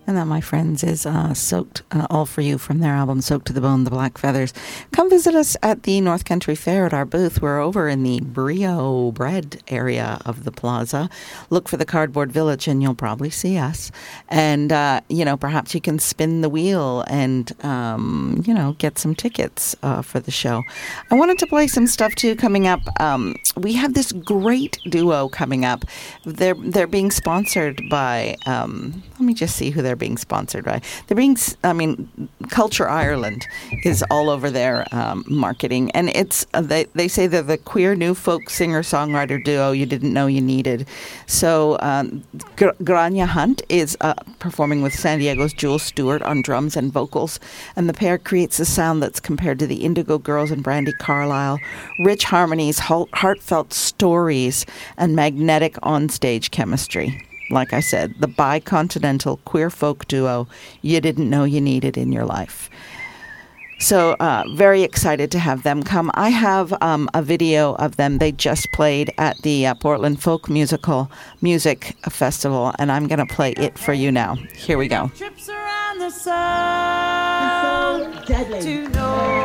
And that, my friends, is Soaked, All For You from their album Soaked to the Bone, The Black Feathers. Come visit us at the North Country Fair at our booth. We're over in the Brio Bread area of the plaza. Look for the Cardboard Village and you'll probably see us. And, perhaps you can spin the wheel and, get some tickets for the show. I wanted to play some stuff, too, coming up. We have this great duo coming up. They're being sponsored by, let me just see who they're being sponsored by. Culture Ireland is all over their marketing, and it's they say they're the queer new folk singer-songwriter duo you didn't know you needed. So Grania Hunt is performing with San Diego's Jewel Stewart on drums and vocals, and the pair creates a sound that's compared to the Indigo Girls and Brandy Carlisle. Rich harmonies, heartfelt stories, and magnetic onstage chemistry. Like I said, the bicontinental queer folk duo you didn't know you needed in your life. So very excited to have them come. I have a video of them. They just played at the Portland Folk Music Festival, and I'm going to play it for you now. Here we go. Trips around the sun to know